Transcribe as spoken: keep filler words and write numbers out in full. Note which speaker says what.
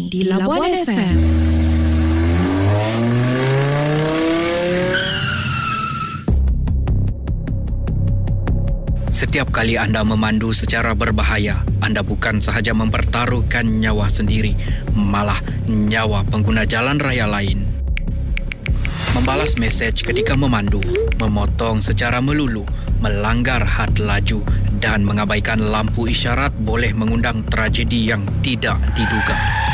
Speaker 1: di Labuan F M.
Speaker 2: Setiap kali anda memandu secara berbahaya, anda bukan sahaja mempertaruhkan nyawa sendiri, malah nyawa pengguna jalan raya lain. Membalas mesej ketika memandu, memotong secara melulu, melanggar had laju dan mengabaikan lampu isyarat boleh mengundang tragedi yang tidak diduga.